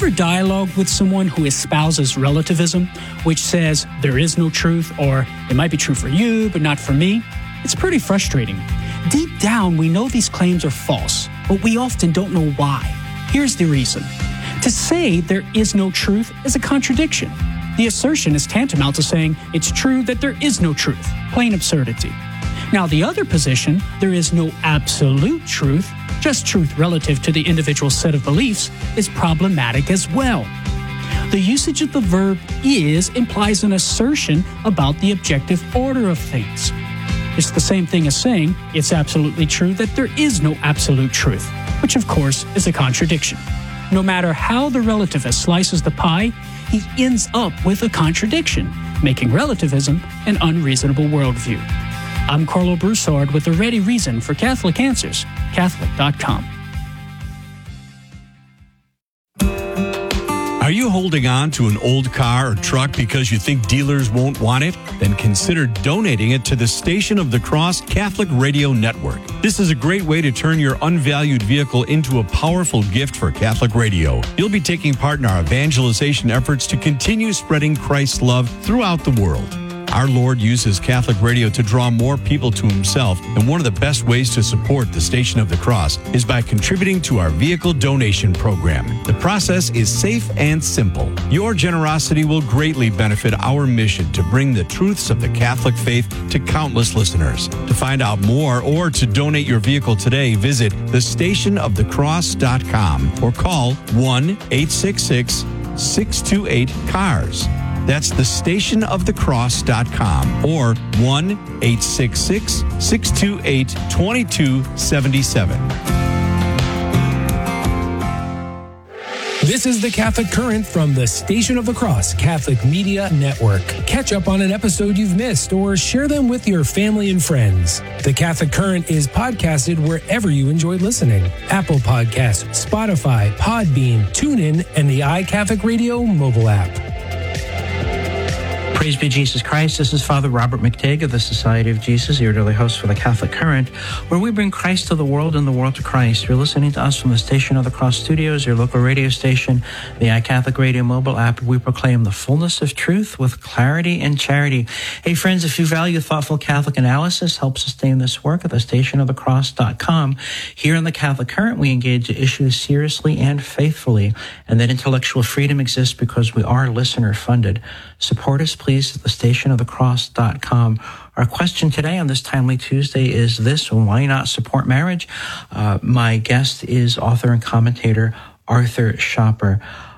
ever dialogued with someone who espouses relativism, which says there is no truth, or it might be true for you, but not for me? It's pretty frustrating. Deep down, we know these claims are false, but we often don't know why. Here's the reason. To say there is no truth is a contradiction. The assertion is tantamount to saying it's true that there is no truth. Plain absurdity. Now, the other position, there is no absolute truth, just truth relative to the individual set of beliefs, is problematic as well. The usage of the verb is implies an assertion about the objective order of things. It's the same thing as saying it's absolutely true that there is no absolute truth, which of course is a contradiction. No matter how the relativist slices the pie, he ends up with a contradiction, making relativism an unreasonable worldview. I'm Carlo Broussard with a ready reason for Catholic Answers, Catholic.com. Are you holding on to an old car or truck because you think dealers won't want it? Then consider donating it to the Station of the Cross Catholic Radio Network. This is a great way to turn your unvalued vehicle into a powerful gift for Catholic radio. You'll be taking part in our evangelization efforts to continue spreading Christ's love throughout the world. Our Lord uses Catholic radio to draw more people to himself, and one of the best ways to support the Station of the Cross is by contributing to our vehicle donation program. The process is safe and simple. Your generosity will greatly benefit our mission to bring the truths of the Catholic faith to countless listeners. To find out more or to donate your vehicle today, visit thestationofthecross.com or call 1-866-628-CARS. That's thestationofthecross.com or 1-866-628-2277. This is the Catholic Current from the Station of the Cross Catholic Media Network. Catch up on an episode you've missed or share them with your family and friends. The Catholic Current is podcasted wherever you enjoy listening. Apple Podcasts, Spotify, Podbean, TuneIn, and the iCatholic Radio mobile app. Praise be Jesus Christ. This is Father Robert McTague of the Society of Jesus, your daily host for the Catholic Current, where we bring Christ to the world and the world to Christ. You're listening to us from the Station of the Cross Studios, your local radio station, the iCatholic Radio mobile app. We proclaim the fullness of truth with clarity and charity. Hey, friends, if you value thoughtful Catholic analysis, help sustain this work at thestationofthecross.com. Here in the Catholic Current, we engage issues seriously and faithfully, and that intellectual freedom exists because we are listener-funded. Support us, please, at thestationofthecross.com. Our question today on this timely Tuesday is this: why not support marriage? My guest is author and commentator Arthur Schapper.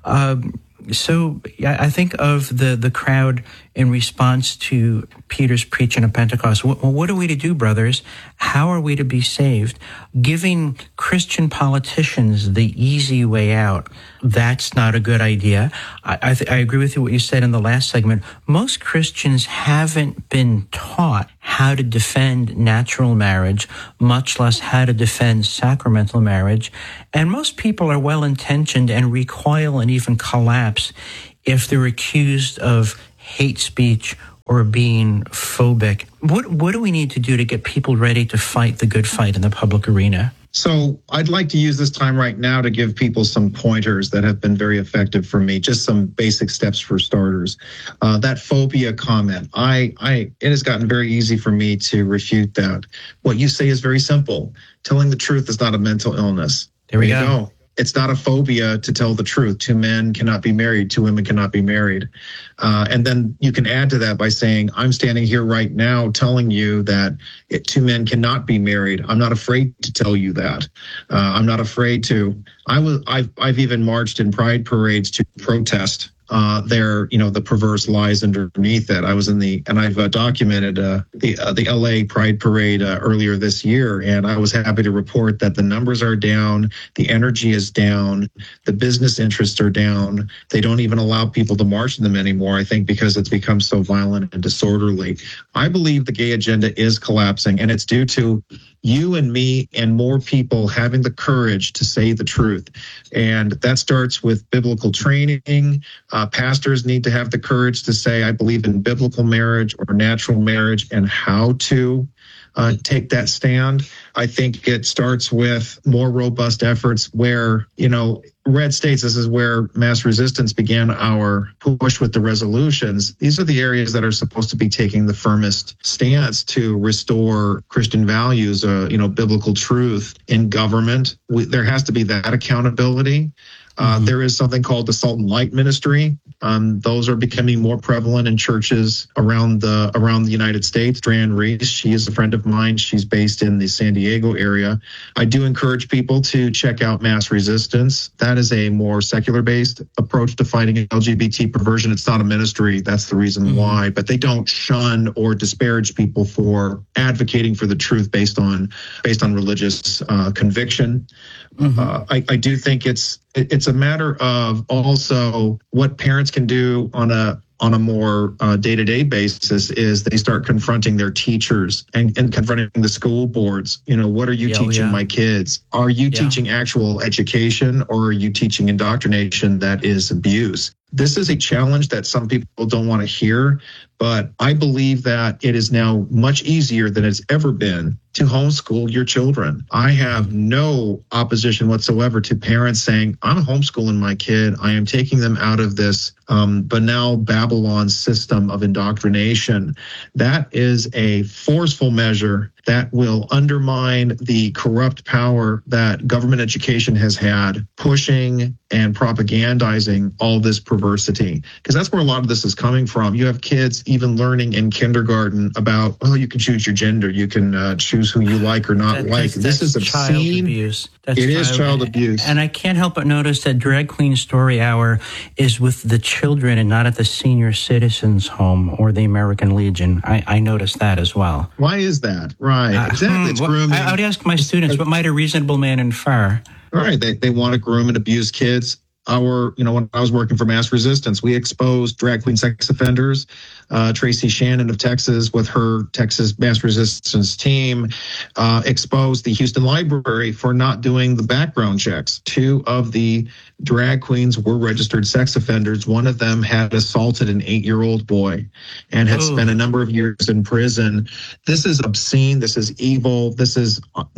So I think of the crowd in response to Peter's preaching of Pentecost. What are we to do, brothers? How are we to be saved? Giving Christian politicians the easy way out, that's not a good idea. I agree with you what you said in the last segment. Most Christians haven't been taught how to defend natural marriage, much less how to defend sacramental marriage. And most people are well-intentioned and recoil and even collapse if they're accused of hate speech or being phobic. What do we need to do to get people ready to fight the good fight in the public arena? So I'd like to use this time right now to give people some pointers that have been very effective for me, just some basic steps for starters. That phobia comment, it has gotten very easy for me to refute that. What you say is very simple. Telling the truth is not a mental illness. There we go. It's not a phobia to tell the truth. Two men cannot be married. Two women cannot be married. And then you can add to that by saying, I'm standing here right now telling you that two men cannot be married. I'm not afraid to tell you that. I'm not afraid to. I've even marched in pride parades to protest the perverse lies underneath it. I was and I've documented the LA Pride Parade earlier this year, and I was happy to report that the numbers are down, the energy is down, the business interests are down. They don't even allow people to march in them anymore, I think, because it's become so violent and disorderly. I believe the gay agenda is collapsing, and it's due to you and me and more people having the courage to say the truth. And that starts with biblical training. Pastors need to have the courage to say, I believe in biblical marriage or natural marriage and how to. take that stand. I think it starts with more robust efforts where, red states, this is where Mass Resistance began our push with the resolutions. These are the areas that are supposed to be taking the firmest stance to restore Christian values, biblical truth in government. There has to be that accountability. There is something called the Salt and Light Ministry. Those are becoming more prevalent in churches around the United States. Dran Reese, she is a friend of mine. She's based in the San Diego area. I do encourage people to check out Mass Resistance. That is a more secular-based approach to fighting LGBT perversion. It's not a ministry. That's the reason why. But they don't shun or disparage people for advocating for the truth based on religious conviction. I do think it's a matter of also what parents can do on a more day-to-day basis is they start confronting their teachers and confronting the school boards. What are you teaching my kids? Are you teaching actual education, or are you teaching indoctrination that is abuse? This is a challenge that some people don't want to hear, but I believe that it is now much easier than it's ever been to homeschool your children. I have no opposition whatsoever to parents saying, I'm homeschooling my kid. I am taking them out of this banal Babylon system of indoctrination. That is a forceful measure that will undermine the corrupt power that government education has had, pushing and propagandizing all this perversity. Because that's where a lot of this is coming from. You have kids even learning in kindergarten about, you can choose your gender, you can choose who you like or not like. This is obscene. Child abuse. It is child abuse. And I can't help but notice that Drag Queen Story Hour is with the children and not at the senior citizens home or the American Legion. I noticed that as well. Why is that? Right. Exactly. It's grooming. I would ask my students, what might a reasonable man infer? All right. They want to groom and abuse kids. When I was working for Mass Resistance, we exposed drag queen sex offenders. Tracy Shannon of Texas, with her Texas Mass Resistance team, exposed the Houston Library for not doing the background checks. 2 of the drag queens were registered sex offenders. One of them had assaulted an 8-year-old boy and had spent a number of years in prison. This is obscene. This is evil. This is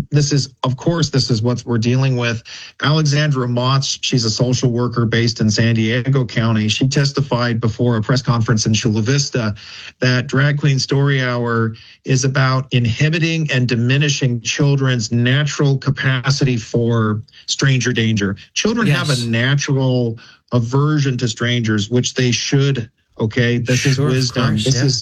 what we're dealing with. Alexandra Motz, she's a social worker based in San Diego County. She testified before a press conference in Chula Vista that Drag Queen Story Hour is about inhibiting and diminishing children's natural capacity for stranger danger. Children have a natural aversion to strangers, which they should. Okay, this is wisdom. This is,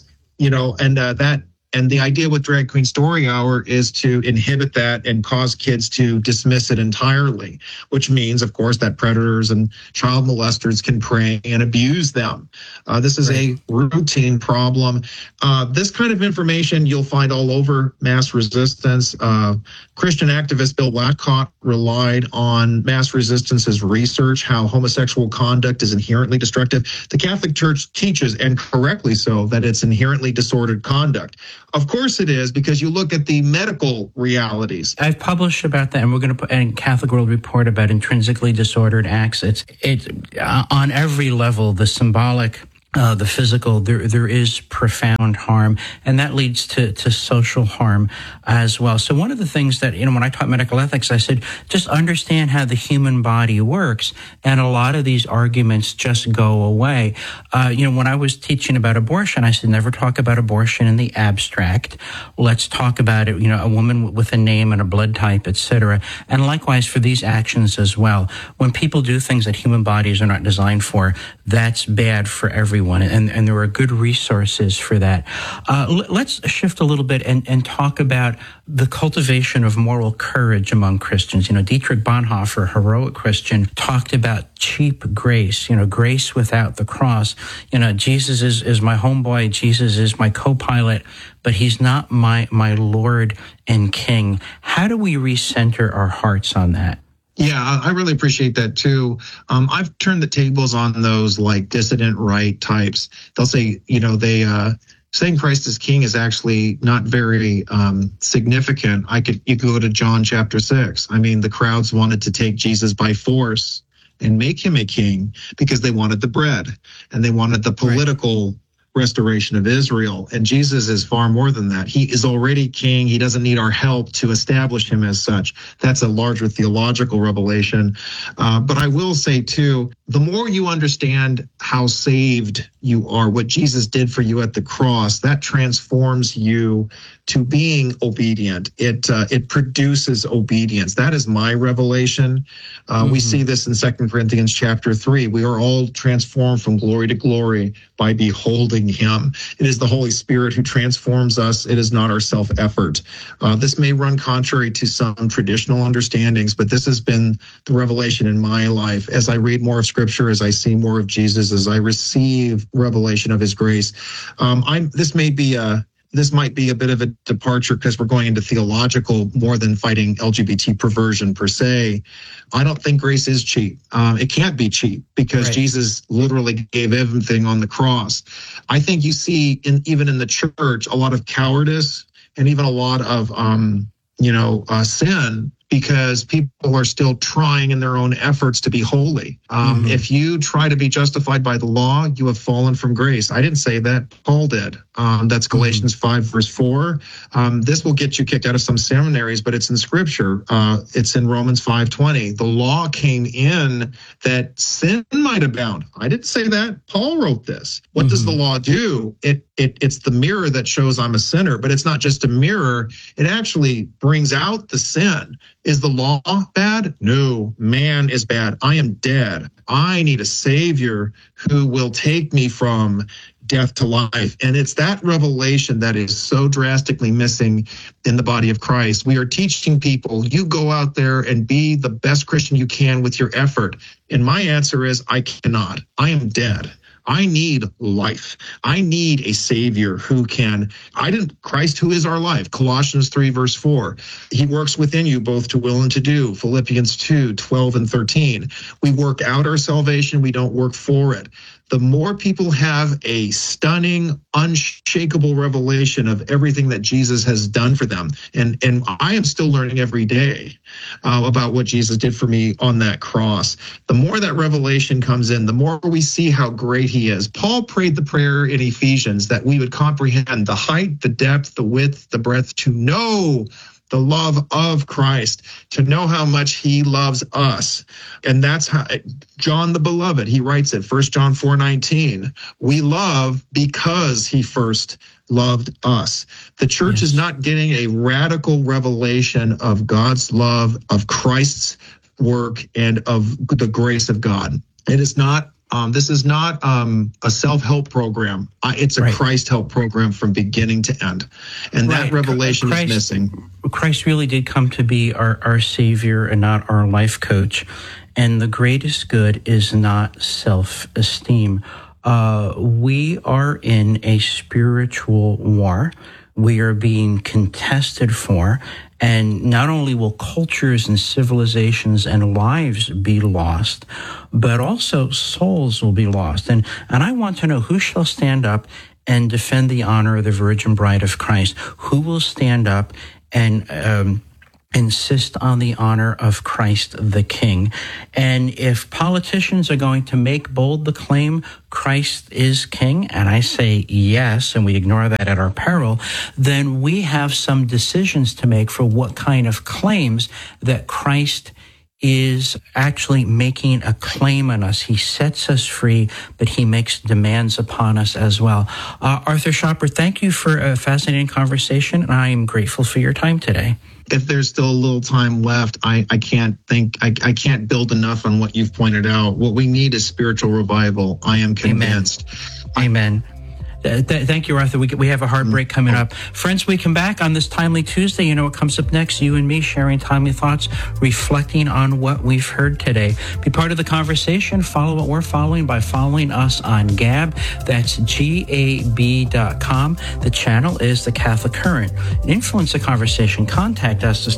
and the idea with Drag Queen Story Hour is to inhibit that and cause kids to dismiss it entirely, which means, of course, that predators and child molesters can prey and abuse them. This is a routine problem. This kind of information you'll find all over Mass Resistance. Christian activist Bill Lacott relied on Mass Resistance's research, how homosexual conduct is inherently destructive. The Catholic Church teaches, and correctly so, that it's inherently disordered conduct. Of course it is, because you look at the medical realities. I've published about that, and we're going to put in Catholic World Report about intrinsically disordered acts. It's on every level, the symbolic, the physical, there is profound harm, and that leads to social harm as well. So one of the things that, when I taught medical ethics, I said, just understand how the human body works, and a lot of these arguments just go away. When I was teaching about abortion, I said, never talk about abortion in the abstract. Let's talk about it, a woman with a name and a blood type, etc. And likewise for these actions as well. When people do things that human bodies are not designed for, that's bad for everyone. And there are good resources for that. Let's shift a little bit and talk about the cultivation of moral courage among Christians. Dietrich Bonhoeffer, heroic Christian, talked about cheap grace, grace without the cross. Jesus is my homeboy, Jesus is my co-pilot, but he's not my Lord and King. How do we recenter our hearts on that? Yeah, I really appreciate that too. I've turned the tables on those like dissident right types. They'll say, saying Christ is king is actually not very significant. You could go to John chapter 6. I mean, the crowds wanted to take Jesus by force and make him a king because they wanted the bread and they wanted the political restoration of Israel. And Jesus is far more than that. He is already king. He doesn't need our help to establish him as such. That's a larger theological revelation. But I will say, too, the more you understand how saved you are, what Jesus did for you at the cross, that transforms you to being obedient. It produces obedience. That is my revelation. We see this in 2 Corinthians chapter 3. We are all transformed from glory to glory by beholding him. It is the Holy Spirit who transforms us. It is not our self-effort. This may run contrary to some traditional understandings, but this has been the revelation in my life. As I read more of Scripture, as I see more of Jesus, as I receive revelation of his grace, this might be a bit of a departure because we're going into theological more than fighting LGBT perversion per se. I don't think grace is cheap. It can't be cheap because Jesus literally gave everything on the cross. I think you see even in the church a lot of cowardice and even a lot of sin, because people are still trying in their own efforts to be holy. If you try to be justified by the law, you have fallen from grace. I didn't say that. Paul did. That's Galatians 5, verse 4. This will get you kicked out of some seminaries, but it's in Scripture. It's in Romans 5:20. The law came in that sin might abound. I didn't say that. Paul wrote this. What does the law do? It's the mirror that shows I'm a sinner, but it's not just a mirror. It actually brings out the sin. Is the law bad? No, man is bad. I am dead. I need a Savior who will take me from death to life. And it's that revelation that is so drastically missing in the body of Christ. We are teaching people, you go out there and be the best Christian you can with your effort. And my answer is, I cannot. I am dead. I need life. I need a Savior who can, Christ who is our life. Colossians 3, verse 4. He works within you both to will and to do. Philippians 2, 12 and 13. We work out our salvation. We don't work for it. The more people have a stunning, unshakable revelation of everything that Jesus has done for them, and I am still learning every day about what Jesus did for me on that cross. The more that revelation comes in, the more we see how great he is. Paul prayed the prayer in Ephesians that we would comprehend the height, the depth, the width, the breadth, to know the love of Christ, to know how much he loves us. And that's how John the Beloved, he writes it, 1 John 4:19. We love because he first loved us. The church is not getting a radical revelation of God's love, of Christ's work, and of the grace of God. It is not this is not a self-help program. It's a Christ help program from beginning to end. And that revelation is missing. Christ really did come to be our Savior and not our life coach. And the greatest good is not self-esteem. We are in a spiritual war. We are being contested for. And not only will cultures and civilizations and lives be lost, but also souls will be lost. And I want to know, who shall stand up and defend the honor of the Virgin Bride of Christ? Who will stand up and insist on the honor of Christ the King? And if politicians are going to make bold the claim Christ is King, and I say yes, and we ignore that at our peril, then we have some decisions to make for what kind of claims that Christ is actually making a claim on us. He sets us free, but he makes demands upon us as well. Arthur Schapper, thank you for a fascinating conversation, and I am grateful for your time today. If there's still a little time left, I can't build enough on what you've pointed out. What we need is spiritual revival. I am convinced. Amen. Thank you, Arthur. We have a hard break coming up. Friends, we come back on this Timely Tuesday. You know what comes up next? You and me sharing timely thoughts, reflecting on what we've heard today. Be part of the conversation. Follow what we're following by following us on Gab. That's GAB.com. The channel is The Catholic Current. Influence the conversation. Contact us at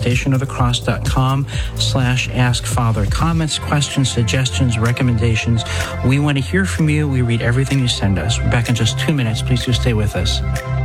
stationofthecross.com/askfather. Comments, questions, suggestions, recommendations. We want to hear from you. We read everything you send us. We're back in just 2 minutes. Please do stay with us.